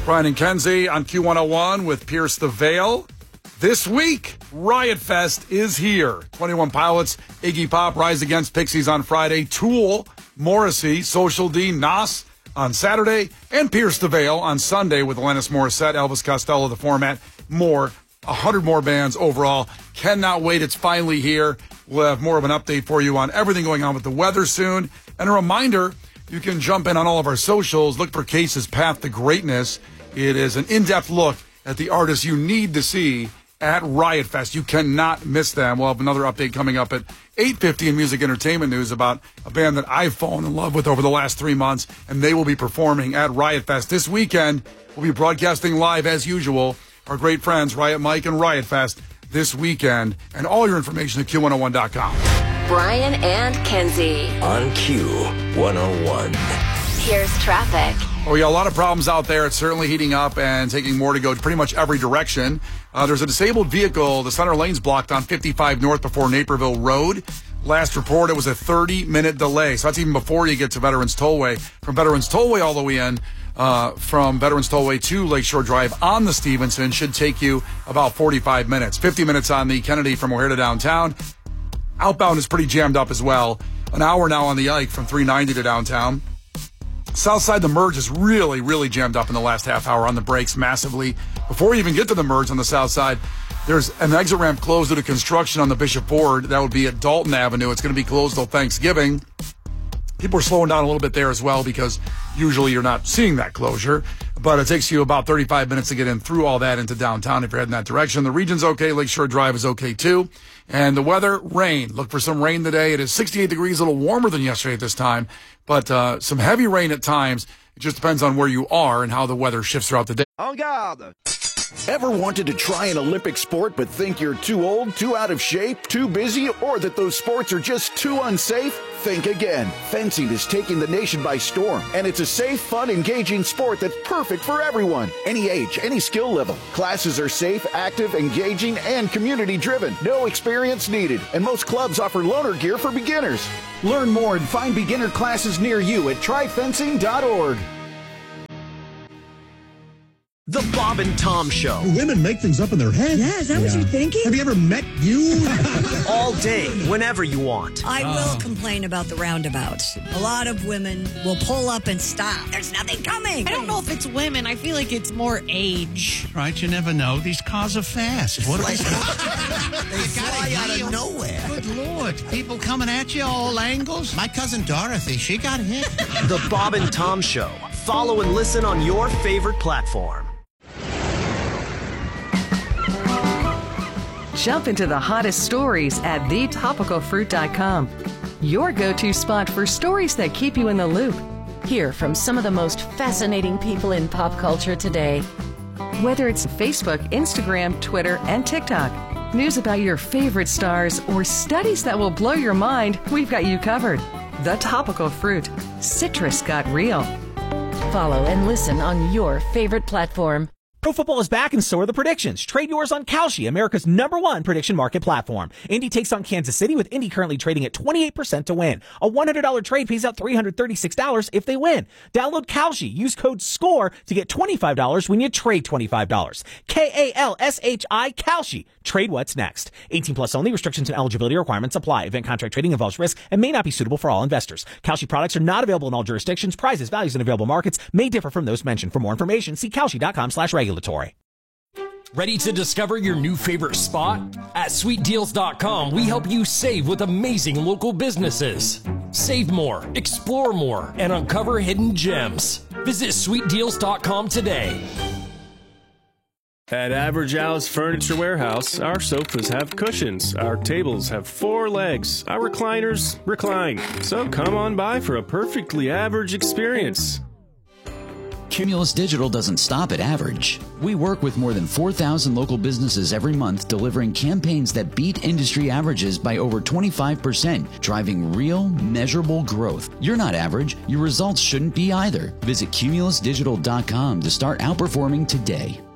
Brian and Kenzie on Q101 with Pierce the Veil. This week, Riot Fest is here. 21 Pilots, Iggy Pop, Rise Against, Pixies on Friday, Tool, Morrissey, Social D, Nas on Saturday, and Pierce the Veil on Sunday with Alanis Morissette, Elvis Costello, The Format, more. 100 more bands overall. Cannot wait. It's finally here. We'll have more of an update for you on everything going on with the weather soon. And a reminder, you can jump in on all of our socials. Look for Case's Path to Greatness. It is an in-depth look at the artists you need to see at Riot Fest. You cannot miss them. We'll have another update coming up at 8:50 in Music Entertainment News about a band that I've fallen in love with over the last 3 months, and they will be performing at Riot Fest this weekend. We'll be broadcasting live as usual. Our great friends, Riot Mike and Riot Fest, this weekend, and all your information at Q101.com. Brian and Kenzie on Q101. Here's traffic. Oh, yeah, a lot of problems out there. It's certainly heating up and taking more to go pretty much every direction. There's a disabled vehicle. The center lane's blocked on 55 North before Naperville Road. Last report, it was a 30-minute delay. So that's even before you get to Veterans Tollway. From Veterans Tollway all the way in, from Veterans Tollway to Lakeshore Drive on the Stevenson should take you about 45 minutes. 50 minutes on the Kennedy from O'Hare to downtown. Outbound is pretty jammed up as well. An hour now on the Ike from 390 to downtown. Southside, the merge is really, really jammed up in the last half hour on the brakes massively. Before you even get to the merge on the south side, there's an exit ramp closed due to construction on the Bishop Ford. That would be at Dalton Avenue. It's going to be closed till Thanksgiving. People are slowing down a little bit there as well because usually you're not seeing that closure. But it takes you about 35 minutes to get in through all that into downtown if you're heading that direction. The region's okay. Lakeshore Drive is okay too. And the weather, rain. Look for some rain today. It is 68 degrees, a little warmer than yesterday at this time. But some heavy rain at times. It just depends on where you are and how the weather shifts throughout the day. En garde! Ever wanted to try an Olympic sport but think you're too old, too out of shape, too busy, or that those sports are just too unsafe? Think again. Fencing is taking the nation by storm, and it's a safe, fun, engaging sport that's perfect for everyone. Any age, any skill level. Classes are safe, active, engaging, and community-driven. No experience needed, and most clubs offer loaner gear for beginners. Learn more and find beginner classes near you at tryfencing.org. The Bob and Tom Show. Women make things up in their head. Yeah, is that what you're thinking? Have you ever met you? All day, whenever you want. I will complain about the roundabouts. A lot of women will pull up and stop. There's nothing coming. I don't know if it's women. I feel like it's more age. Right, you never know. These cars are fast. What they fly out of nowhere. Good Lord. People coming at you all angles. My cousin Dorothy, she got hit. The Bob and Tom Show. Follow and listen on your favorite platform. Jump into the hottest stories at thetopicalfruit.com. Your go-to spot for stories that keep you in the loop. Hear from some of the most fascinating people in pop culture today. Whether it's Facebook, Instagram, Twitter, and TikTok, news about your favorite stars, or studies that will blow your mind, we've got you covered. The Topical Fruit. Citrus got real. Follow and listen on your favorite platform. Pro football is back and so are the predictions. Trade yours on Kalshi, America's #1 prediction market platform. Indy takes on Kansas City with Indy currently trading at 28% to win. A $100 trade pays out $336 if they win. Download Kalshi. Use code SCORE to get $25 when you trade $25. Kalshi, Kalshi. Trade what's next. 18 plus only. Restrictions and eligibility requirements apply. Event contract trading involves risk and may not be suitable for all investors. Kalshi products are not available in all jurisdictions. Prices, values, and available markets may differ from those mentioned. For more information, see Kalshi.com/regulatory. Ready to discover your new favorite spot? At sweetdeals.com, we help you save with amazing local businesses. Save more, explore more, and uncover hidden gems. Visit sweetdeals.com today. At Average Al's Furniture Warehouse, our sofas have cushions, our tables have 4 legs, our recliners recline. So come on by for a perfectly average experience. Cumulus Digital doesn't stop at average. We work with more than 4,000 local businesses every month, delivering campaigns that beat industry averages by over 25%, driving real, measurable growth. You're not average. Your results shouldn't be either. Visit cumulusdigital.com to start outperforming today.